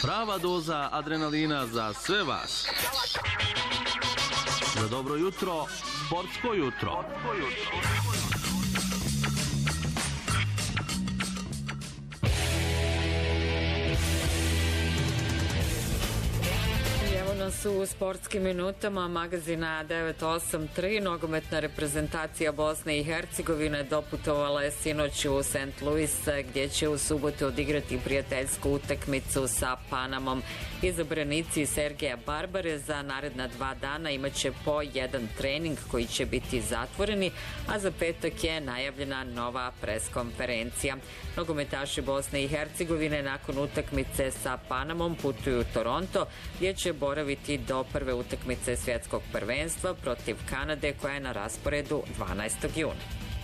Prava doza adrenalina za sve vas. Za dobro jutro, sportsko jutro. U sportskim minutama magazina 983 nogometna reprezentacija Bosne i Hercegovine doputovala je sinoć u St. Louis gdje će u subotu odigrati prijateljsku utakmicu sa Panamom. Izabranici Sergeja Barbare za naredna 2 dana imaće po jedan trening koji će biti zatvoreni, a za petak je najavljena nova preskonferencija. Nogometaši Bosne i Hercegovine nakon utakmice sa Panamom putuju u Toronto gdje će boraviti do prve utakmice svjetskog prvenstva protiv Kanade koja je na rasporedu 12. juna.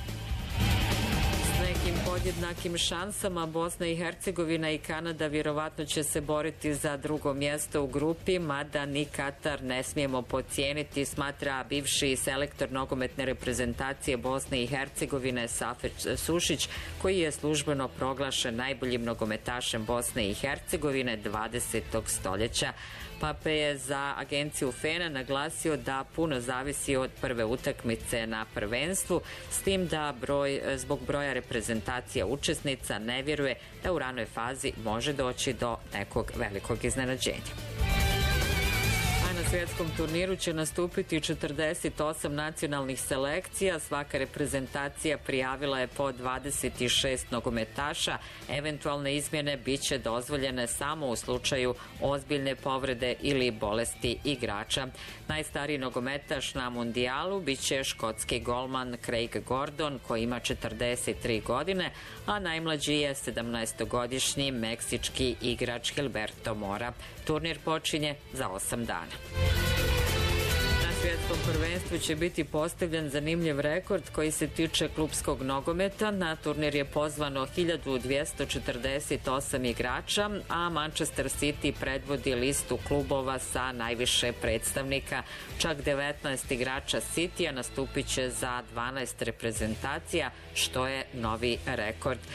S nekim podjednakim šansama Bosna i Hercegovina i Kanada vjerovatno će se boriti za drugo mjesto u grupi, mada ni Katar ne smijemo podcijeniti, smatra bivši selektor nogometne reprezentacije Bosne i Hercegovine Safet Sušić, koji je službeno proglašen najboljim nogometašem Bosne i Hercegovine 20. stoljeća. Pape je za agenciju FENA naglasio da puno zavisi od prve utakmice na prvenstvu, s tim da zbog broja reprezentacija učesnica ne vjeruje da u ranoj fazi može doći do nekog velikog iznenađenja. Na svjetskom turniru će nastupiti 48 nacionalnih selekcija, svaka reprezentacija prijavila je po 26 nogometaša, eventualne izmjene bit će dozvoljene samo u slučaju ozbiljne povrede ili bolesti igrača. Najstariji nogometaš na mundijalu bit će škotski golman Craig Gordon koji ima 43 godine, a najmlađi je 17-godišnji meksički igrač Gilberto Mora. Turnir počinje za 8 dana. Na svjetskom prvenstvu će biti postavljen zanimljiv rekord koji se tiče klupskog nogometa. Na turnir je pozvano 1248 igrača, a Manchester City predvodi listu klubova sa najviše predstavnika. Čak 19 igrača Citya nastupit će za 12 reprezentacija, što je novi rekord.